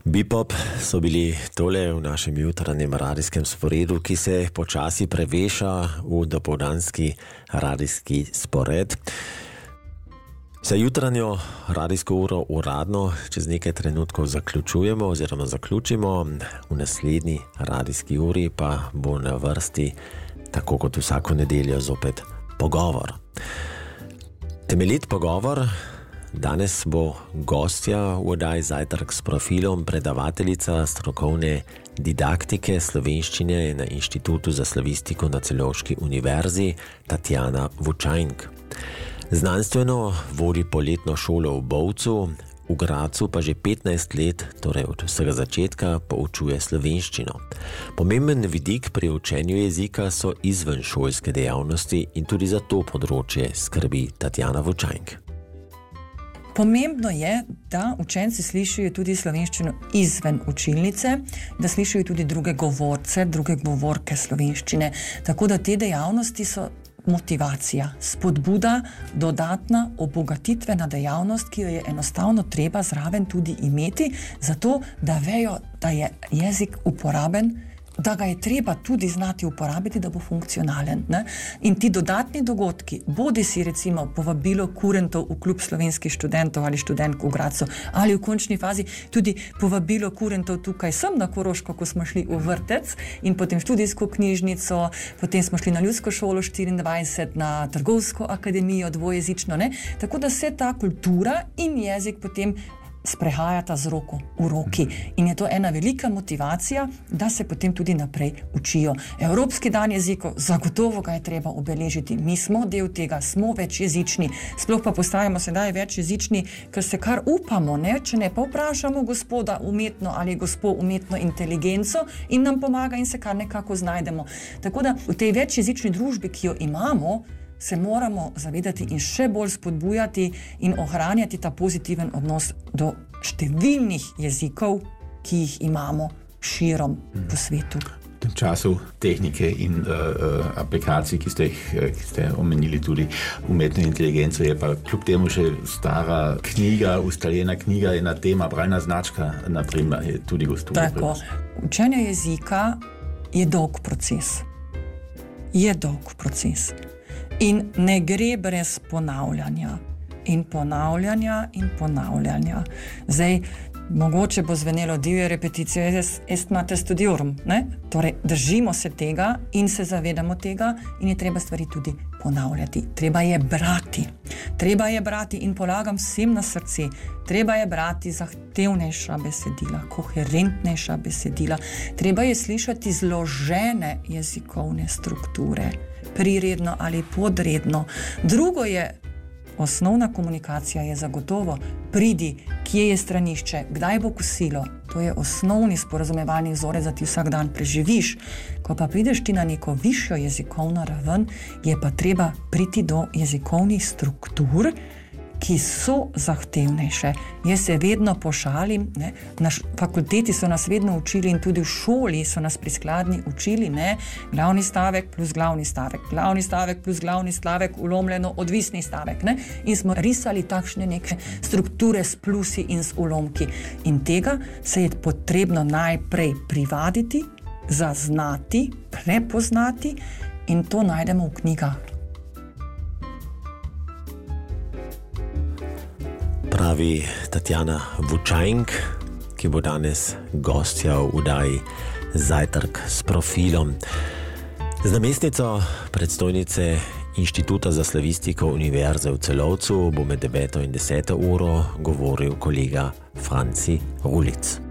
Bipop so bili tole v našem jutranjem radijskem sporedu, ki se počasi preveša v dopoldanski radijski spored. Za jutranjo radijsko uro uradno čez nekaj trenutkov zaključujemo oziroma zaključimo. V naslednji radijski uri pa bo na vrsti, tako kot vsako nedeljo, zopet pogovor. Temeljit pogovor. Danes bo gostja v oddaji Zajtrk s profilom, predavateljica strokovne didaktike slovenščine na Inštitutu za slavistiko na Celovški univerzi Tatjana Vučajnk. Znanstveno vodi poletno šolo v Bovcu, v Gradcu pa že 15 let, torej od vsega začetka, poučuje slovenščino. Pomemben vidik pri učenju jezika so izvenšolske dejavnosti in tudi za to področje skrbi Tatjana Vučajnk. Pomembno je, da učenci slišijo tudi slovenščino izven učilnice, da slišijo tudi druge govorce, druge govorke slovenščine. Tako da te dejavnosti so motivacija, spodbuda, dodatna obogatitvena dejavnost, ki jo je enostavno treba zraven tudi imeti, zato da vejo, da je jezik uporaben, da ga je treba tudi znati uporabiti, da bo funkcionalen. Ne? In ti dodatni dogodki, bodi si recimo povabilo kurentov v klub slovenskih študentov ali študentk v Gradcu, ali v končni fazi tudi povabilo kurentov tukaj sem na Koroško, ko smo šli v vrtec in potem študijsko knjižnico, potem smo šli na Ljudsko šolo 24, na Trgovsko akademijo dvojezično. Ne? Tako da se ta kultura in jezik potem sprehajata z roko v roki. In je to ena velika motivacija, da se potem tudi naprej učijo. Evropski dan jezikov, zagotovo ga je treba obeležiti. Mi smo del tega, smo večjezični. Sploh pa postajamo sedaj večjezični, ker se kar upamo, ne? Če ne pa vprašamo gospoda umetno ali gospod umetno inteligenco in nam pomaga in se kar nekako znajdemo. Tako da v tej večjezični družbi, ki jo imamo, se moramo zavedati in še bolj spodbujati in ohranjati ta pozitiven odnos do številnih jezikov, ki jih imamo širom po svetu. V tem času tehnike in aplikacij, ki ste omenili tudi umetno inteligenco, je pa kljub temu še stara knjiga, ustaljena knjiga, ena tema, bralna značka, naprimer, je tudi gostuje. Tako, učenje jezika je dolg proces. In ne gre brez ponavljanja. In ponavljanja. Zdaj, mogoče bo zvenelo divje repeticije est mater studiorum, ne? Torej, držimo se tega in se zavedamo tega in je treba stvari tudi ponavljati. Treba je brati in polagam vsem na srce. Treba je brati zahtevnejša besedila, koherentnejša besedila. Treba je slišati zložene jezikovne strukture, priredno ali podredno. Drugo je, osnovna komunikacija je zagotovo pridi, kje je stranišče, kdaj bo kosilo. To je osnovni sporazumevalni vzorec, da ti vsak dan preživiš. Ko pa prideš ti na neko višjo jezikovno raven, je pa treba priti do jezikovnih struktur, ki so zahtevnejše. Jaz se vedno pošalim, ne? Na fakulteti so nas vedno učili in tudi v šoli so nas pri skladnji učili, ne? Glavni stavek plus glavni stavek, glavni stavek plus glavni stavek, ulomljeno odvisni stavek. Ne? In smo risali takšne neke strukture s plusi in s ulomki. In tega se je potrebno najprej privaditi, zaznati, prepoznati in to najdemo v knjigah. Pravi Tatjana Vučajnk, ki bo danes gostja v oddaji Zajtrk s profilom. Z namestnico predstojnice Inštituta za slavistiko Univerze v Celovcu bo med 9. in 10. uro govoril kolega Franci Rulic.